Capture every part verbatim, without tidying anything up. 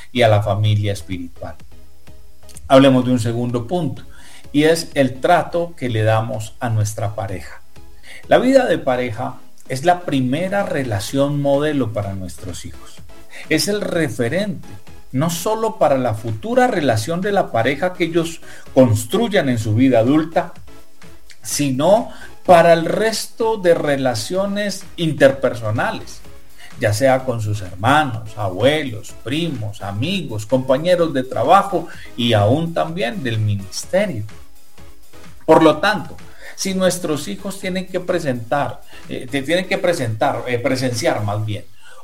y a la familia espiritual. Hablemos de un segundo punto, y es el trato que le damos a nuestra pareja. La vida de pareja es la primera relación modelo para nuestros hijos. Es el referente, no solo para la futura relación de la pareja que ellos construyan en su vida adulta, sino para el resto de relaciones interpersonales, ya sea con sus hermanos, abuelos, primos, amigos, compañeros de trabajo y aún también del ministerio. Por lo tanto, si nuestros hijos tienen que presentar, eh, tienen que presentar, eh, presenciar más bien,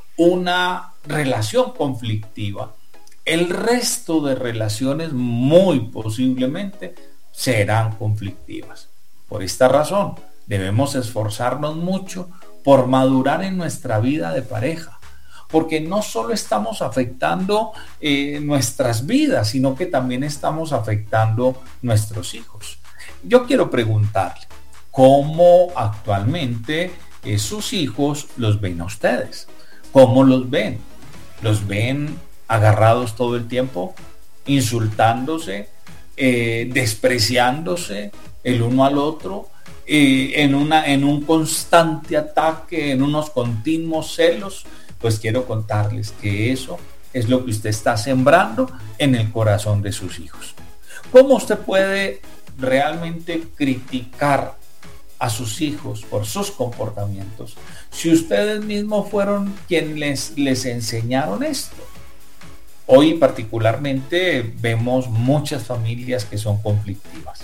una relación conflictiva, el resto de relaciones muy posiblemente serán conflictivas. Por esta razón, debemos esforzarnos mucho por madurar en nuestra vida de pareja, porque no solo estamos afectando eh, nuestras vidas, sino que también estamos afectando nuestros hijos. Yo quiero preguntarle, ¿cómo actualmente eh, sus hijos los ven a ustedes? ¿Cómo los ven? ¿Los ven agarrados todo el tiempo, insultándose, eh, despreciándose el uno al otro, eh, en, una, en un constante ataque, en unos continuos celos? Pues quiero contarles que eso es lo que usted está sembrando en el corazón de sus hijos. ¿Cómo usted puede realmente criticar a sus hijos por sus comportamientos si ustedes mismos fueron quienes les, les enseñaron esto? Hoy particularmente vemos muchas familias que son conflictivas.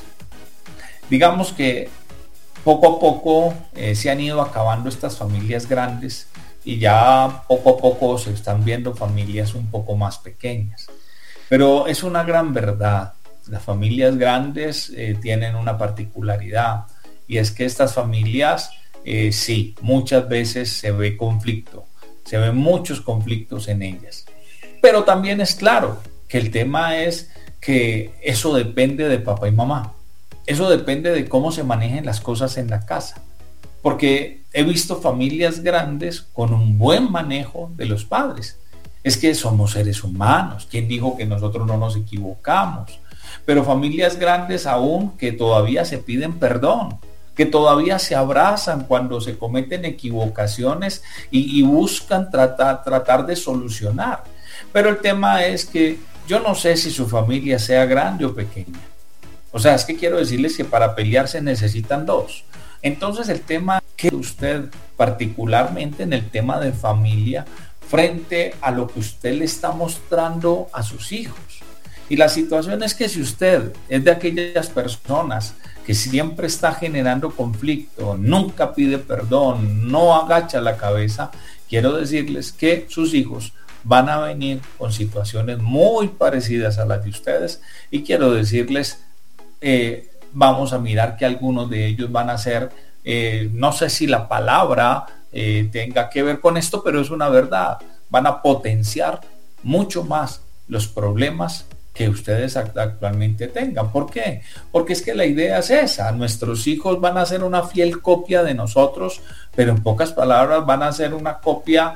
Digamos que poco a poco eh, se han ido acabando estas familias grandes y ya poco a poco se están viendo familias un poco más pequeñas. Pero es una gran verdad. Las familias grandes eh, tienen una particularidad, y es que estas familias, eh, sí, muchas veces se ve conflicto, se ven muchos conflictos en ellas. Pero también es claro que el tema es que eso depende de papá y mamá. Eso depende de cómo se manejen las cosas en la casa. Porque he visto familias grandes con un buen manejo de los padres. Es que somos seres humanos. ¿Quién dijo que nosotros no nos equivocamos? Pero familias grandes aún que todavía se piden perdón, que todavía se abrazan cuando se cometen equivocaciones y, y buscan tratar, tratar de solucionar. Pero el tema es que yo no sé si su familia sea grande o pequeña. O sea, es que quiero decirles que para pelear se necesitan dos. Entonces el tema que usted, particularmente en el tema de familia, frente a lo que usted le está mostrando a sus hijos. Y la situación es que si usted es de aquellas personas que siempre está generando conflicto, nunca pide perdón, no agacha la cabeza, quiero decirles que sus hijos van a venir con situaciones muy parecidas a las de ustedes, y quiero decirles, eh, vamos a mirar que algunos de ellos van a ser, eh, no sé si la palabra eh, tenga que ver con esto, pero es una verdad, van a potenciar mucho más los problemas que ustedes actualmente tengan. ¿Por qué? Porque es que la idea es esa. Nuestros hijos van a ser una fiel copia de nosotros, pero en pocas palabras van a ser una copia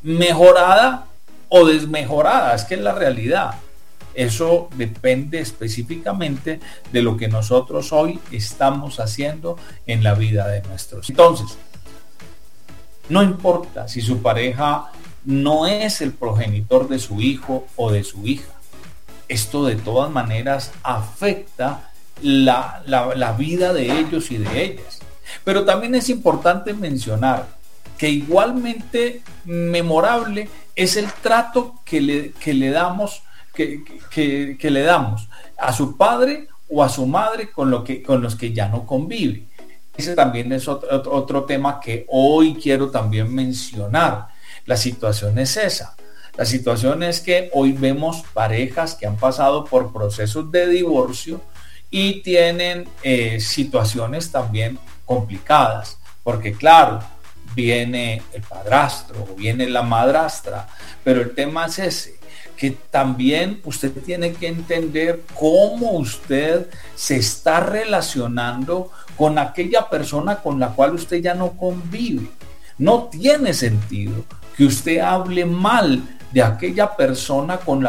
mejorada o desmejorada. Es que es la realidad. Eso depende específicamente de lo que nosotros hoy estamos haciendo en la vida de nuestros. Entonces, no importa si su pareja no es el progenitor de su hijo o de su hija. Esto de todas maneras afecta la, la, la vida de ellos y de ellas. Pero también es importante mencionar que igualmente memorable es el trato que le, que le damos, que, que, que le damos a su padre o a su madre con, lo que, con los que ya no convive. Ese también es otro, otro tema que hoy quiero también mencionar. La situación es esa. La situación es que hoy vemos parejas que han pasado por procesos de divorcio y tienen eh, situaciones también complicadas, porque claro, viene el padrastro, viene la madrastra, pero el tema es ese, que también usted tiene que entender cómo usted se está relacionando con aquella persona con la cual usted ya no convive. No tiene sentido que usted hable mal de aquella persona con la